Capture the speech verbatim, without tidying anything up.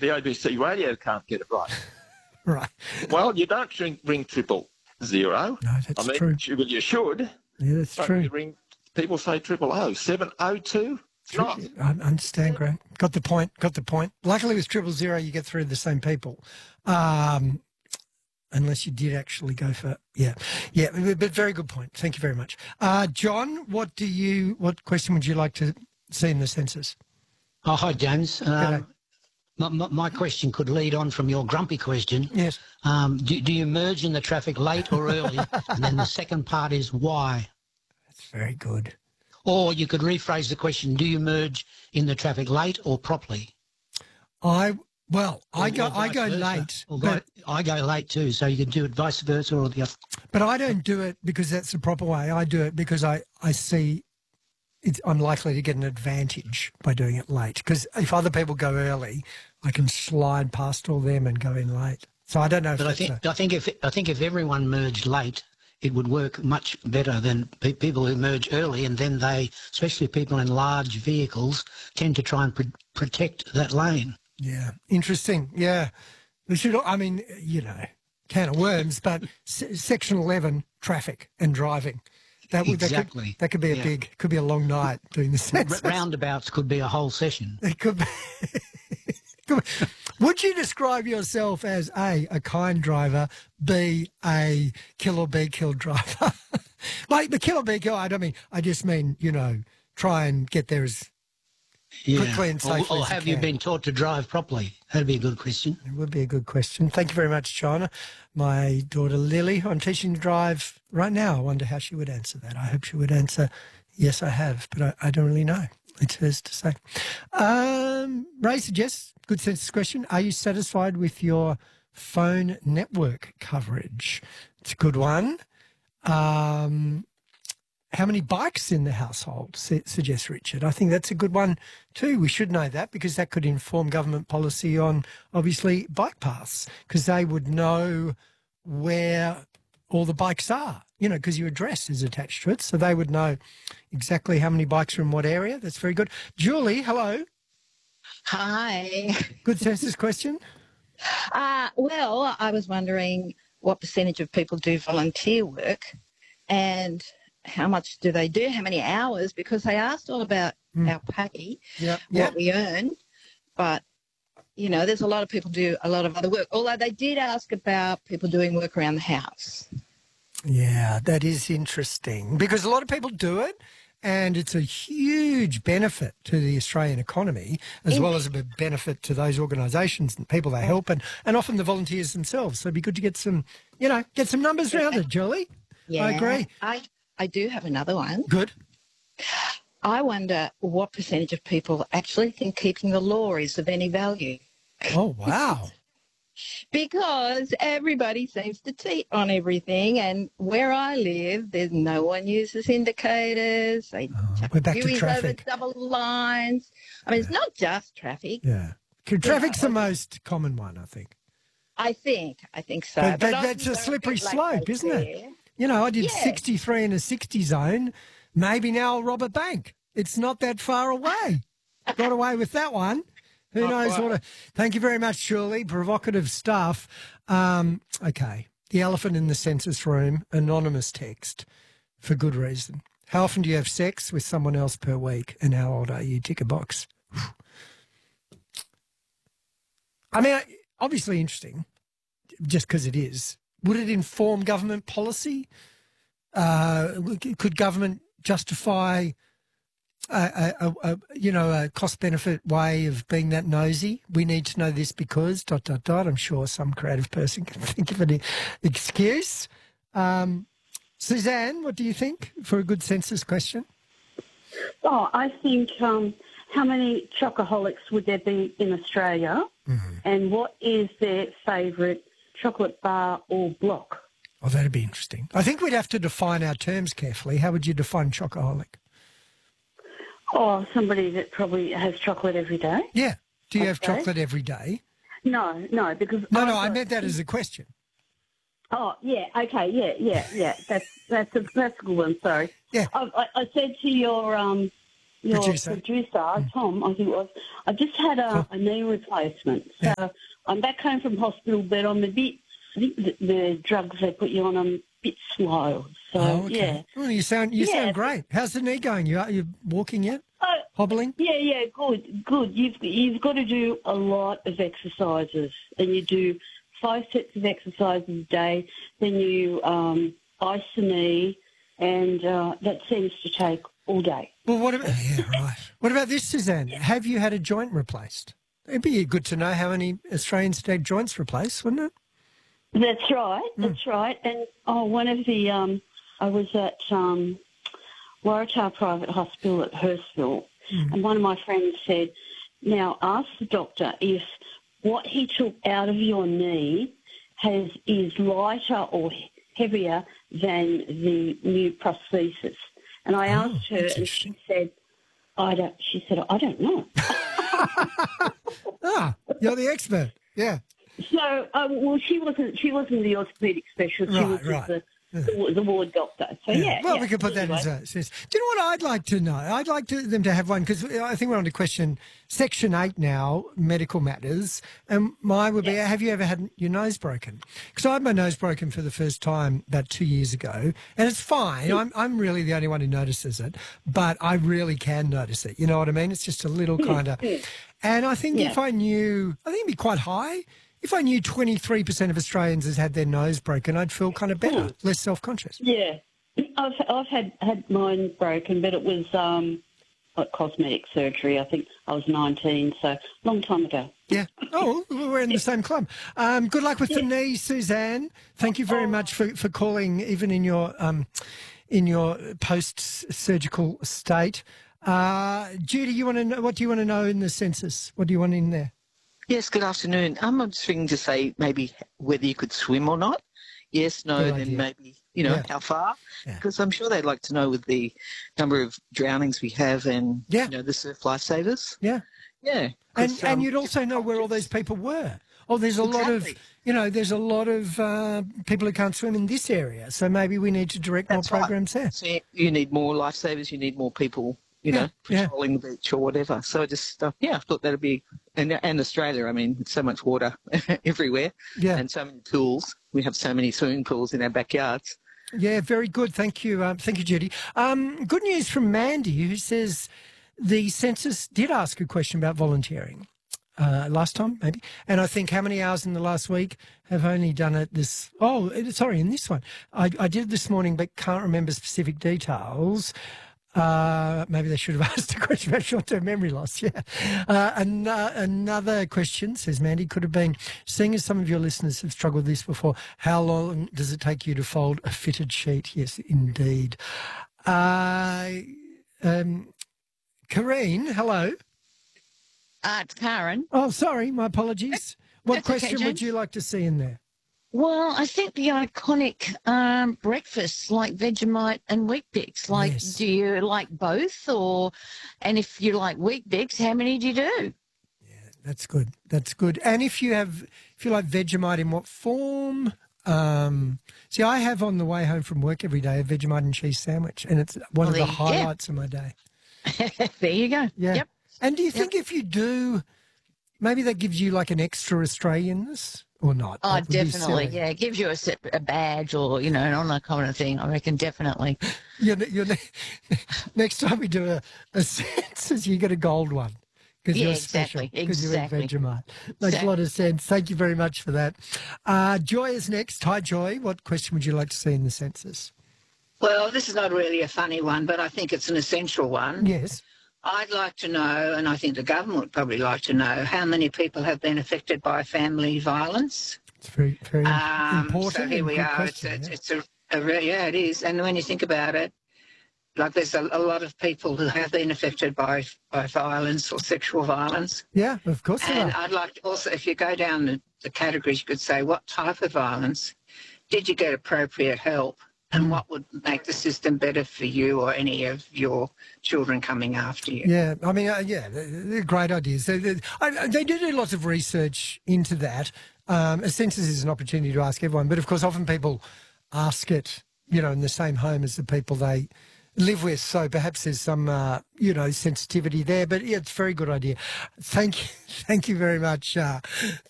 the A B C radio can't get it right. Right. Well, you don't ring, ring triple zero. No, that's I mean, true. You, well, you should. Yeah, that's but true. You ring, people say triple O. seven oh two? It's True. not. I understand, Grant. Got the point. Got the point. Luckily, with triple zero, you get through the same people. Um, unless you did actually go for, yeah. Yeah, but very good point. Thank you very much. Uh, John, what do you, what question would you like to see in the census? Oh, hi, James. Um, my, my, my question could lead on from your grumpy question. Yes. Um, do, do you merge in the traffic late or early? And then the second part is why? That's very good. Or you could rephrase the question, do you merge in the traffic late or properly? I, well, Or, I go, or I go versa. late. Or But, go, I go late too, so you can do it vice versa or the other. but I don't do it because that's the proper way. I do it because I, I see it's, I'm likely to get an advantage by doing it late. Because if other people go early, I can slide past all them and go in late. So I don't know if But I that's think a, I think if I think if everyone merged late, it would work much better than pe- people who merge early, and then they, especially people in large vehicles, tend to try and pr- protect that lane. yeah, interesting. Yeah. We should, I mean, you know, can of worms, but s- section eleven, traffic and driving. That would, Exactly. That could, that could be a Yeah. big, could be a long night doing the R- census. roundabouts could be a whole session. It could be. Could be. Would you describe yourself as A, a kind driver, B, a kill or be killed driver? Like the kill or be killed, I don't mean, I just mean, you know, try and get there as quickly and Or, safely or as have you you can. been taught to drive properly? That'd be a good question. It would be a good question. Thank you very much, China. My daughter Lily, who I'm teaching to drive right now, I wonder how she would answer that. I hope she would answer, yes, I have, but I, I don't really know. It's hers to say. Um, Ray suggests, good census question, are you satisfied with your phone network coverage? It's a good one. Um, how many bikes in the household, su- suggests Richard. I think that's a good one too. We should know that because that could inform government policy on, obviously, bike paths, because they would know where all the bikes are, you know, because your address is attached to it. So they would know exactly how many bikes are in what area. That's very good. Julie, hello. Hi. Good census question. Uh, well, I was wondering what percentage of people do volunteer work and how much do they do, how many hours, because they asked all about Mm. our pay, Yeah. what Yeah. we earn, but, you know, there's a lot of people do a lot of other work, although they did ask about people doing work around the house. Yeah, that is interesting because a lot of people do it and it's a huge benefit to the Australian economy as well as a big benefit to those organisations and people they help and, and often the volunteers themselves. So it'd be good to get some, you know, get some numbers around it, Julie. Yeah, I agree. I, I do have another one. Good. I wonder what percentage of people actually think keeping the law is of any value. Oh, wow. Because everybody seems to cheat on everything, and where I live, there's no one uses indicators. They Oh, chuck we're back to buoys traffic. over double lines. I mean, it's not just traffic. Yeah. Traffic's the most common one, I think. I think, I think so. But, but I'm that's a very slippery bit slope, isn't it? laissez-faire. You know, I did Yeah. sixty-three in a sixty zone. Maybe now I'll rob a bank. It's not that far away. Got away with that one. Who knows what? A, thank you very much, Julie. Provocative stuff. Um, okay. The elephant in the census room, anonymous text, for good reason. How often do you have sex with someone else per week and how old are you? Tick a box. I mean, obviously interesting, just because it is. Would it inform government policy? Uh, could government justify a, a, a you know a cost benefit way of being that nosy? We need to know this because dot dot dot. I'm sure some creative person can think of an excuse. Um, Suzanne, what do you think for a good census question? Oh, I think um, how many chocoholics would there be in Australia, Mm-hmm. and what is their favourite chocolate bar or block? Oh, that'd be interesting. I think we'd have to define our terms carefully. How would you define chocoholic? Oh, somebody that probably has chocolate every day. Yeah. Do you have Okay. chocolate every day? No, no, because No, I've no, I got- meant that as a question. Oh, yeah, okay, yeah, yeah, yeah. That's that's a that's a good one. Sorry. Yeah. I, I, I said to your um your Producer. producer, Tom, I think it was, I just had a, a knee replacement. So Yeah. I'm back home from hospital, but I'm a bit, I think the, the drugs they put you on, I'm a bit slow. So, Oh, okay. yeah. Well, you sound you Yeah. sound great. How's the knee going? You are you walking yet? Oh, Hobbling? yeah, yeah, good, good. You've, you've got to do a lot of exercises, and you do five sets of exercises a day, then you um, ice the knee, and uh, that seems to take all day. Well, what about yeah, right. What about this, Suzanne? Have you had a joint replaced? It'd be good to know how many Australians take joints replaced, wouldn't it? That's right, that's right. And oh, one of the, um, I was at um, Waratah Private Hospital at Hurstville, and one of my friends said, now ask the doctor if what he took out of your knee has is lighter or heavier than the new prosthesis. And I Oh, asked her, that's and she said, I don't. She said, I don't know. Ah, you're the expert. Yeah. So, um, well, she wasn't. She wasn't the orthopaedic specialist. She Right, was just right. the, the, the ward doctor. So yeah. Well, yeah. we could put that Anyway. as a sense. Do you know what I'd like to know? I'd like to, them to have one, because I think we're on to question Section eight now, medical matters. And mine would be, have you ever had your nose broken? Because I had my nose broken for the first time about two years ago, and it's fine. I'm, I'm really the only one who notices it, but I really can notice it. You know what I mean? It's just a little kind of... And I think Yeah. if I knew, I think it'd be quite high. If I knew twenty-three percent of Australians has had their nose broken, I'd feel kind of better, less self-conscious. Yeah, I've I've had had mine broken, but it was um, like cosmetic surgery. I think I was nineteen, so long time ago. Yeah. Oh, well, we're in the same club. Um, good luck with the knee, Suzanne. Thank you very much for, for calling, even in your um, in your post-surgical state. Uh, Judy, you want to know, what do you want to know in the census? What do you want in there? Yes, good afternoon. Um, I'm just ringing to say maybe whether you could swim or not. Yes, no, Good then idea. maybe, you know, Yeah. how far? Yeah. Because I'm sure they'd like to know with the number of drownings we have and, Yeah. you know, the surf lifesavers. Yeah. Yeah. And 'cause, and um, you'd also know where all those people were. Oh, there's a lot of, Exactly. you know, there's a lot of uh, people who can't swim in this area. So maybe we need to direct That's more right. programs there. So you need more lifesavers, you need more people, you Yeah, know, yeah. patrolling the beach or whatever. So I just, uh, yeah, I thought that'd be, and, and Australia, I mean, so much water everywhere Yeah. and so many pools. We have so many swimming pools in our backyards. Yeah, very good. Thank you. Um, thank you, Judy. Um, good news from Mandy, who says the census did ask a question about volunteering uh, last time, maybe. And I think how many hours in the last week have only done it this... Oh, it- sorry, in this one. I, I did this morning but can't remember specific details. Uh, maybe they should have asked a question about short-term memory loss. Yeah. Uh, an- uh, another question, says Mandy, could have been, seeing as some of your listeners have struggled with this before, how long does it take you to fold a fitted sheet? Yes, indeed. Uh, um, Kareen, hello. Uh, it's Karen. Oh, sorry, my apologies. What That's okay, question would James. you like to see in there? Well, I think the iconic um, breakfasts like Vegemite and Wheat Bix. Like, Yes. do you like both, or and if you like Wheat Bix, how many do you do? That's good. That's good. And if you have, if you like Vegemite, in what form? Um, see, I have on the way home from work every day a Vegemite and cheese sandwich, and it's one Well, of the there you- yeah. highlights of my day. There you go. Yeah. Yep. And do you think if you do, maybe that gives you like an extra Australianness or not? Oh, That would be definitely. silly. Yeah, it gives you a, se- a badge or, you know, an honour kind of thing. I reckon definitely. You're, you're, next time we do a, a census, you get a gold one. Because Yeah, you're special. exactly, Because you eat exactly. Vegemite. Makes a lot of sense. Thank you very much for that. Uh, Joy is next. Hi, Joy. What question would you like to see in the census? Well, this is not really a funny one, but I think it's an essential one. Yes. I'd like to know, and I think the government would probably like to know, how many people have been affected by family violence. It's very, very Um, important. so here and we good are. It's, question, it's, yeah. it's a, a re- yeah, it is. And when you think about it, like there's a, a lot of people who have been affected by by violence or sexual violence. Yeah, of course they And are. I'd like to also, if you go down the, the categories, you could say, what type of violence? Did you get appropriate help? And what would make the system better for you or any of your children coming after you? Yeah, I mean, uh, yeah, they're, they're great ideas. They, they, I, they do do lots of research into that. Um, a census is an opportunity to ask everyone, but of course, often people ask it, you know, in the same home as the people they live with. So perhaps there's some, uh, you know, sensitivity there. But yeah, it's a very good idea. Thank you, thank you very much uh,